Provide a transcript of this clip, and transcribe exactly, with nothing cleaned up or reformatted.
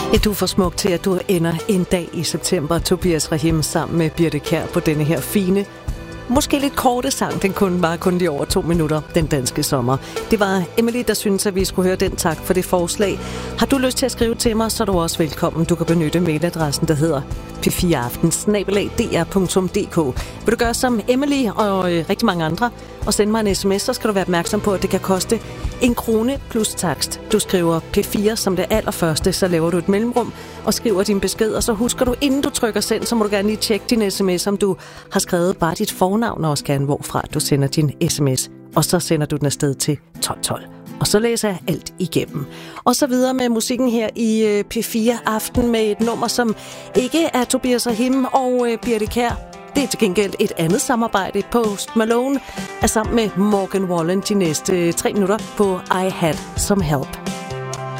Ja, du er for smuk til, at du ender en dag i september. Tobias Rahim sammen med Birthe Kjær på denne her fine, måske lidt korte sang. Den kunne bare kun lige over to minutter, Den danske sommer. Det var Emily, der synes, at vi skulle høre den. Tak for det forslag. Har du lyst til at skrive til mig, så er du også velkommen. Du kan benytte mailadressen, der hedder p fire aften snabel-a d r punktum d k. Vil du gøre som Emily og øh, rigtig mange andre og sende mig en sms, så skal du være opmærksom på, at det kan koste en krone plus takst. Du skriver P fire som det allerførste, så laver du et mellemrum og skriver din besked, og så husker du, inden du trykker send, så må du gerne lige tjekke din sms, om du har skrevet bare dit fornavn, og også gerne hvorfra du sender din sms. Og så sender du den afsted til tolv tolv. Og så læser jeg alt igennem. Og så videre med musikken her i P fire Aften med et nummer, som ikke er Tobias Rahim og Birthe Kjær. Det er til gengæld et andet samarbejde. Post Malone er sammen med Morgan Wallen de næste tre minutter på I Had Some Help.